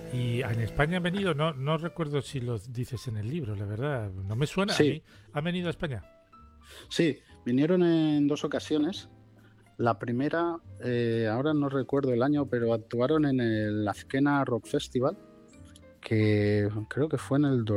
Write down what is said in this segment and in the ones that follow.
Y en España han venido, no recuerdo si lo dices en el libro, la verdad, no me suena a Sí, mí. ¿Han venido a España? sí, vinieron en dos ocasiones. La primera, ahora no recuerdo el año, pero actuaron en el Azkena Rock Festival, que creo que fue en el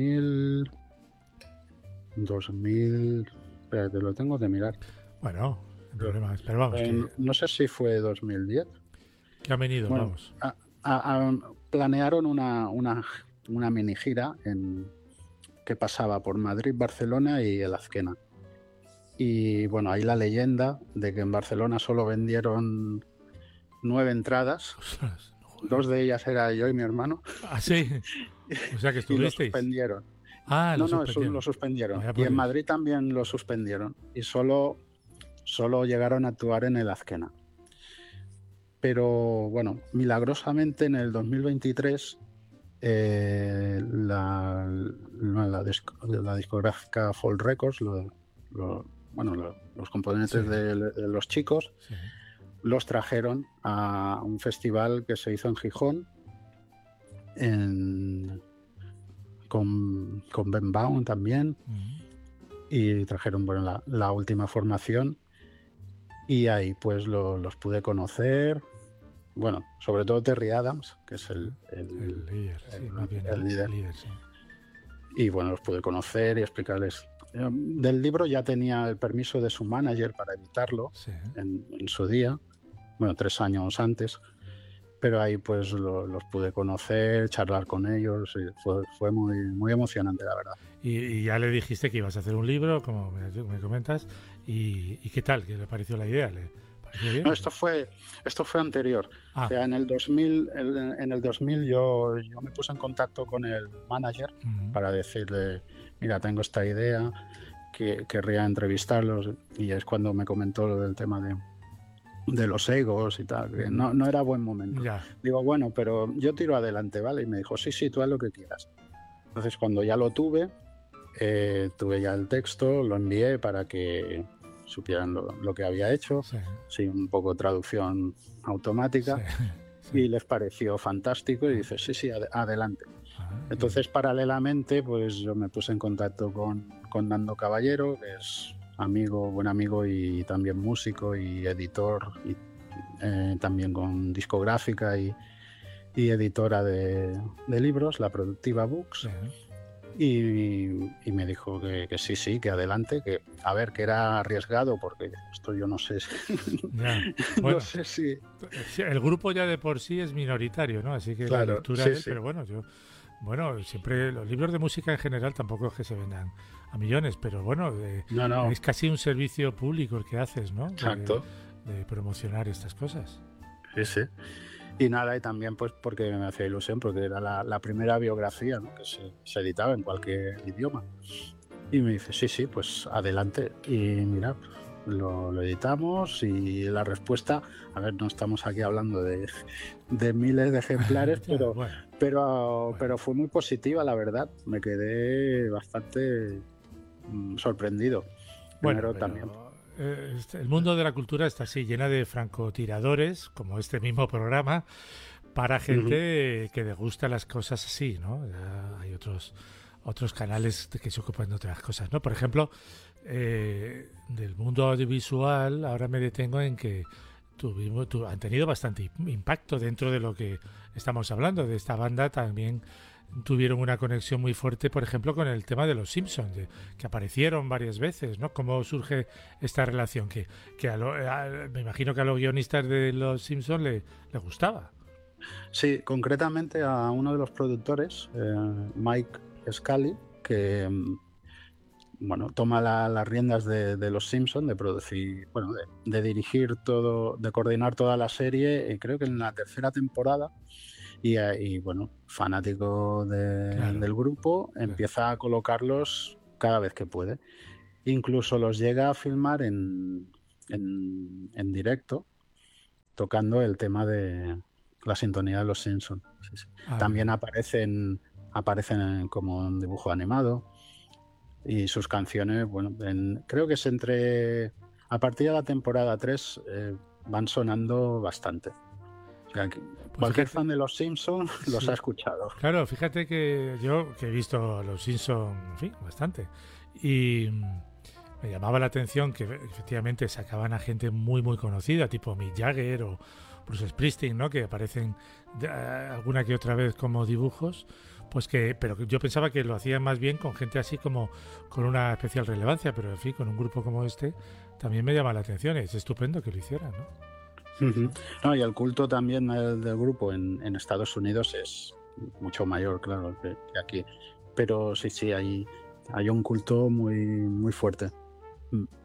2000, espera, te lo tengo que mirar. Bueno, sin Pero, problemas, pero vamos, no sé si fue 2010. que han venido, Bueno, vamos. planearon una mini gira que pasaba por Madrid, Barcelona y el Azkena. Y bueno, hay la leyenda de que en Barcelona solo vendieron 9 entradas. Ostras, Dos joder. de ellas era yo y mi hermano. Ah, sí, o sea que Y lo estuvisteis. suspendieron. Ah, lo No, eso lo suspendieron. suspendieron. Vaya Y por en Dios. Madrid también lo suspendieron. Y solo llegaron a actuar en el Azkena. Pero bueno, milagrosamente en el 2023 la discográfica Folk Records, los Sí, componentes de los chicos, sí. los trajeron a un festival que se hizo en Gijón en- con Ben Baum también, Mm. y trajeron bueno, la última formación, y ahí pues los pude conocer. Bueno, sobre todo Terry Adams, que es El líder, sí, más bien el el líder. líder, sí. Y bueno, los pude conocer y explicarles. Del libro ya tenía el permiso de su manager para editarlo Sí. en su día, bueno, 3 años antes, pero ahí pues los pude conocer, charlar con ellos, y fue muy, muy emocionante, la verdad. Y ya le dijiste que ibas a hacer un libro, como me comentas, y ¿qué tal? ¿Qué le pareció la idea? ¿Le pareció No, bien? esto fue anterior. O Ah, sea, en el 2000 yo me puse en contacto con el manager mm, para decirle, mira, tengo esta idea, que querría entrevistarlos, y es cuando me comentó lo del tema de los egos y tal, que mm, no era buen momento. ya. Digo, bueno, pero yo tiro adelante, ¿vale? Y me dijo, sí, sí, tú haz lo que quieras. Entonces, cuando ya lo tuve ya el texto, lo envié para que supieran lo que había hecho, Sí, sí, un poco traducción sí, automática, sí. y les pareció fantástico y Ah, dice, sí, sí, adelante. ah, Entonces, paralelamente, pues yo me puse en contacto con Nando Caballero, que es buen amigo y también músico y editor, y también con discográfica y editora de libros, La Productiva sí. Books. Y me dijo que sí, sí, que adelante, que a ver, que era arriesgado, porque esto yo no sé, Ya. no Bueno, sé si, sí, el grupo ya de por sí es minoritario, ¿no? Así que la claro, lectura sí, es, sí, pero bueno, bueno, siempre los libros de música en general tampoco es que se vendan a millones, pero bueno, no, no, es casi un servicio público el que haces, ¿no? exacto, De promocionar estas cosas. sí, sí. Y nada, y también pues porque me hacía ilusión, porque era la primera biografía, ¿no?, que se editaba en cualquier idioma. Y me dice, sí, sí, pues adelante. Y mira, lo editamos, y la respuesta, a ver, no estamos aquí hablando de miles de ejemplares, Ya, pero, bueno, pero, bueno. pero fue muy positiva, la verdad. Me quedé bastante sorprendido. Bueno, Primero también. pero el mundo de la cultura está así, llena de francotiradores, como este mismo programa, para Ujú. gente que le gusta las cosas así, ¿no? Ya hay otros canales que se ocupan de otras cosas, ¿no? Por ejemplo, del mundo audiovisual, ahora me detengo en que han tenido bastante impacto dentro de lo que estamos hablando. De esta banda también tuvieron una conexión muy fuerte, por ejemplo, con el tema de los Simpsons, que aparecieron varias veces, ¿no? ¿Cómo surge esta relación? Me imagino que a los guionistas de los Simpsons le gustaba. Sí, concretamente a uno de los productores, Mike Scully, que bueno, toma las riendas de Los Simpson, de producir, bueno, de dirigir todo, de coordinar toda la serie, y creo que en la tercera temporada, y bueno, fanático Claro, del grupo, claro. empieza a colocarlos cada vez que puede. Incluso los llega a filmar en directo, tocando el tema de la sintonía de Los Simpson. Sí, sí. Ah, muy También bien. aparecen como un dibujo animado. Y sus canciones, bueno, creo que a partir de la temporada 3 van sonando bastante. O sea, que Pues cualquier fíjate, fan de los Simpsons los sí. ha escuchado. Claro, fíjate que yo que he visto a los Simpson, en fin, bastante. Y me llamaba la atención que efectivamente sacaban a gente muy muy conocida, tipo Mick Jagger o Bruce Springsteen, ¿no? Que aparecen alguna que otra vez como dibujos, pues que, pero yo pensaba que lo hacían más bien con gente así como con una especial relevancia, pero en fin, con un grupo como este también me llama la atención. Es estupendo que lo hicieran, ¿no? Sí, Ujú. sí. No, y el culto también del grupo en Estados Unidos es mucho mayor, claro, que aquí. Pero sí, hay un culto muy, muy fuerte. Mm.